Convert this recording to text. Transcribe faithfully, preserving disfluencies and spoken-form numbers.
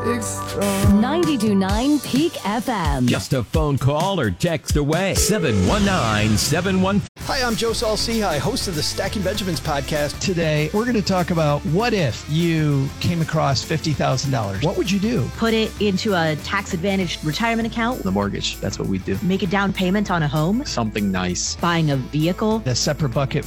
ninety-two point nine Peak F M. Just a phone call or text away. seven one nine, seven one. Hi, I'm Joe Saul-Sehy, host of the Stacking Benjamins podcast. Today, we're going to talk about what if you came across fifty thousand dollars? What would you do? Put it into a tax-advantaged retirement account. The mortgage, that's what we do. Make a down payment on a home. Something nice. Buying a vehicle. A separate bucket